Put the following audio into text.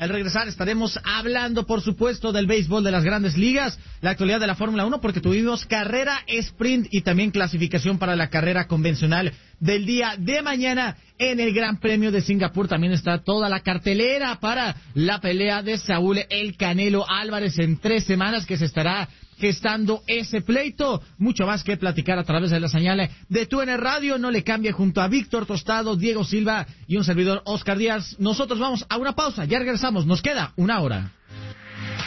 Al regresar estaremos hablando, por supuesto, del béisbol de las grandes ligas, la actualidad de la Fórmula 1, porque tuvimos carrera sprint y también clasificación para la carrera convencional del día de mañana en el Gran Premio de Singapur. También está toda la cartelera para la pelea de Saúl El Canelo Álvarez en 3 semanas que se estará gestando ese pleito. Mucho más que platicar a través de la señal de TUDN Radio. No le cambie, junto a Víctor Tostado, Diego Silva y un servidor Oscar Díaz. Nosotros vamos a una pausa, ya regresamos, nos queda 1 hora.